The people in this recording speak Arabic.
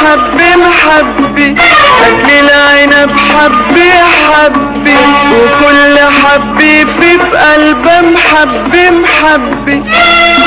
محبي محبي، أكل العنب حبي حبي، وكل حبي في قلبه محبي محبي.